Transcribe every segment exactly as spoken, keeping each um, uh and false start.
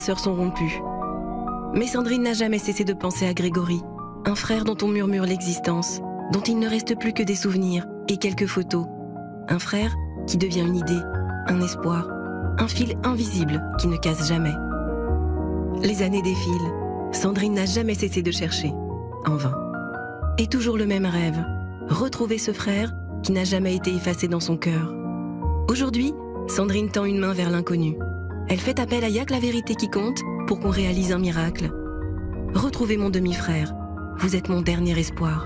sœurs sont rompues. Mais Sandrine n'a jamais cessé de penser à Grégory, un frère dont on murmure l'existence, dont il ne reste plus que des souvenirs et quelques photos. Un frère qui devient une idée, un espoir, un fil invisible qui ne casse jamais. Les années défilent. Sandrine n'a jamais cessé de chercher, en vain. Et toujours le même rêve, retrouver ce frère qui n'a jamais été effacé dans son cœur. Aujourd'hui, Sandrine tend une main vers l'inconnu. Elle fait appel à Y'a que la vérité qui compte pour qu'on réalise un miracle. Retrouvez mon demi-frère. Vous êtes mon dernier espoir.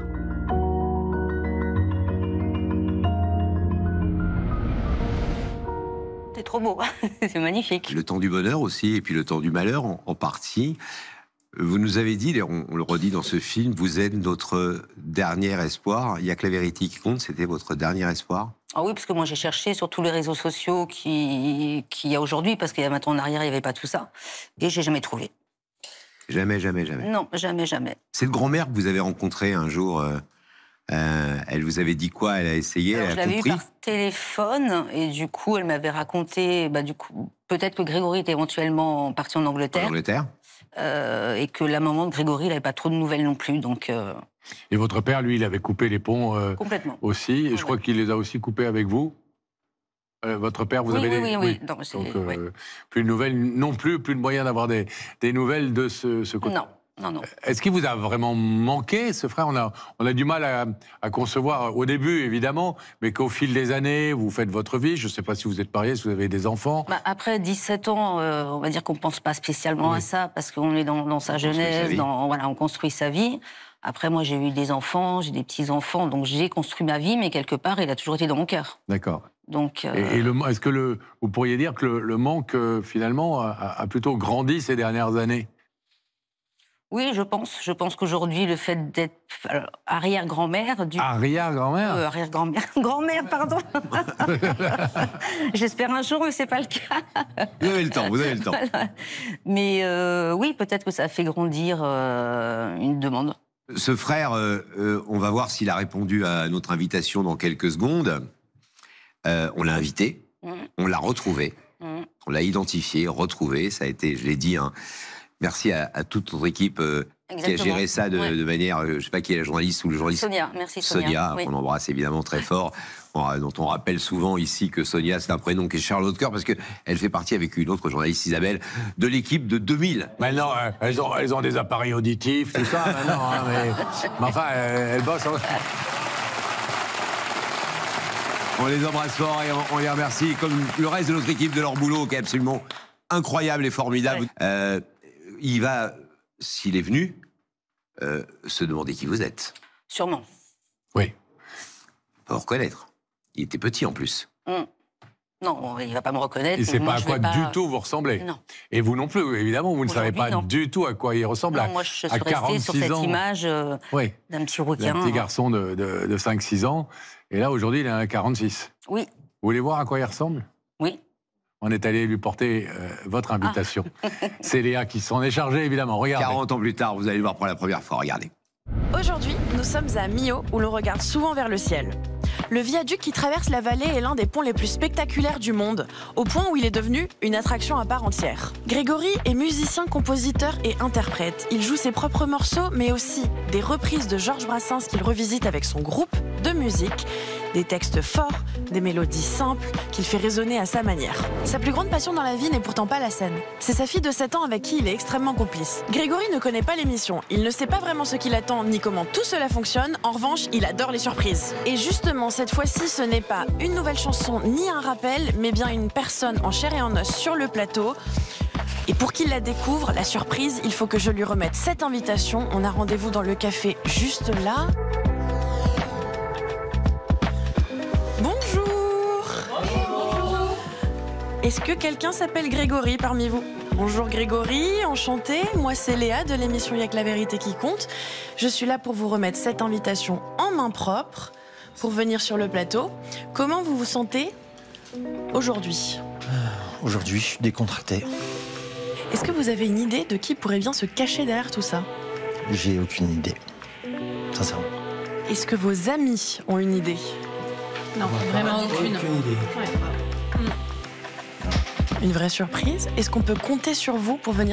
C'est trop beau, c'est magnifique. Le temps du bonheur aussi, et puis le temps du malheur en, en partie. Vous nous avez dit, on, on le redit dans ce film, vous êtes notre dernier espoir. Il n'y a que la vérité qui compte, c'était votre dernier espoir? Ah oui, parce que moi j'ai cherché sur tous les réseaux sociaux qu'il qui y a aujourd'hui, parce qu'il y a maintenant en arrière, il n'y avait pas tout ça. Et j'ai jamais trouvé. Jamais, jamais, jamais. Non, jamais, jamais. Cette grand-mère que vous avez rencontrée un jour, euh, euh, elle vous avait dit quoi? Elle a essayé, Alors, elle je a l'avais compris eu par téléphone, et du coup, elle m'avait raconté, bah, du coup, peut-être que Grégory était éventuellement parti en Angleterre. En Angleterre euh, Et que la maman de Grégory, il n'avait pas trop de nouvelles non plus, donc... Euh... Et votre père, lui, il avait coupé les ponts euh, Complètement. aussi, et Ouais, je crois ouais. qu'il les a aussi coupés avec vous. Euh, votre père, vous Oui, avez oui, des... oui, oui. Non, c'est- Donc, euh, ouais. plus de nouvelles non plus, plus de moyens d'avoir des, des nouvelles de ce, ce côté. Non, non, non. Est-ce qu'il vous a vraiment manqué, ce frère? On a, on a du mal à, à concevoir, au début, évidemment, mais qu'au fil des années, vous faites votre vie. Je ne sais pas si vous êtes marié, si vous avez des enfants. Bah, après dix-sept ans, euh, on va dire qu'on ne pense pas spécialement Oui. à ça, parce qu'on est dans, dans sa On construit sa jeunesse, vie. dans, voilà, on construit sa vie. Après, moi, j'ai eu des enfants, j'ai des petits-enfants, donc j'ai construit ma vie, mais quelque part, il a toujours été dans mon cœur. D'accord. Donc, euh, Et, et le, est-ce que le, vous pourriez dire que le, le manque, euh, finalement, a, a plutôt grandi ces dernières années? oui, je pense. Je pense qu'aujourd'hui, le fait d'être alors, arrière-grand-mère... Du... Arrière-grand-mère Euh, arrière-grand-mère, grand-mère, pardon. J'espère un jour, mais c'est pas le cas. Vous avez le temps, vous avez le temps. Voilà. Mais euh, oui, peut-être que ça a fait grandir euh, une demande. Ce frère, euh, euh, on va voir s'il a répondu à notre invitation dans quelques secondes. Euh, on l'a invité, Mmh. on l'a retrouvé, Mmh. on l'a identifié, retrouvé. Ça a été, je l'ai dit, hein, merci à, à toute notre équipe euh, qui a Exactement. géré ça de, Ouais. de manière, euh, je ne sais pas qui est la journaliste ou le journaliste. Sonia, merci Sonia. Sonia, Oui. qu'on embrasse évidemment très fort, bon, dont on rappelle souvent ici que Sonia, c'est un prénom qui est cher à notre cœur, parce qu'elle fait partie avec une autre journaliste, Isabelle, de l'équipe de deux mille. Maintenant, euh, elles ont, elles ont des appareils auditifs, tout ça, maintenant, hein, mais, mais enfin, euh, elles bossent. Hein. On les embrasse fort et on, on les remercie, comme le reste de notre équipe, de leur boulot qui est absolument incroyable et formidable. Ouais. Euh, il va, s'il est venu, euh, se demander qui vous êtes. Sûrement. Oui. Pas vous reconnaître. Il était petit en plus. Mmh. Non, il va pas me reconnaître. Et c'est moi, pas à je quoi vais pas... du tout vous ressemblez. Non. Et vous non plus, évidemment, vous ne savez Aujourd'hui, pas non. du tout à quoi il ressemble. Non, à, moi, je suis à restée sur quarante-six cette ans. image euh, Oui, d'un petit d'un requin. petit garçon de, de, de cinq six ans. Et là, aujourd'hui, il a quarante-six. Oui, Vous voulez voir à quoi il ressemble? oui. On est allé lui porter euh, votre invitation. Ah. C'est Léa qui s'en est chargée, évidemment. Regardez. quarante ans plus tard, vous allez le voir pour la première fois, regardez. Aujourd'hui, nous sommes à Millau, où l'on regarde souvent vers le ciel. Le viaduc qui traverse la vallée est l'un des ponts les plus spectaculaires du monde, au point où il est devenu une attraction à part entière. Grégory est musicien, compositeur et interprète. Il joue ses propres morceaux, mais aussi des reprises de Georges Brassens qu'il revisite avec son groupe de musique, des textes forts, des mélodies simples qu'il fait résonner à sa manière. Sa plus grande passion dans la vie n'est pourtant pas la scène. C'est sa fille de sept ans avec qui il est extrêmement complice. Grégory ne connaît pas l'émission. Il ne sait pas vraiment ce qu'il attend ni comment tout cela fonctionne. En revanche, il adore les surprises. Et justement, cette fois-ci, ce n'est pas une nouvelle chanson ni un rappel, mais bien une personne en chair et en os sur le plateau. Et pour qu'il la découvre, la surprise, il faut que je lui remette cette invitation. On a rendez-vous dans le café juste là. Bonjour. Bonjour. Est-ce que quelqu'un s'appelle Grégory parmi vous? Bonjour Grégory, enchantée. Moi c'est Léa de l'émission Y'a que la vérité qui compte. Je suis là pour vous remettre cette invitation en main propre pour venir sur le plateau. Comment vous vous sentez aujourd'hui? Aujourd'hui, je suis décontracté. Est-ce que vous avez une idée de qui pourrait bien se cacher derrière tout ça? J'ai aucune idée. Sincèrement. Est-ce que vos amis ont une idée? Non, vraiment aucune. Aucune idée. Ouais. Une vraie surprise? Est-ce qu'on peut compter sur vous pour venir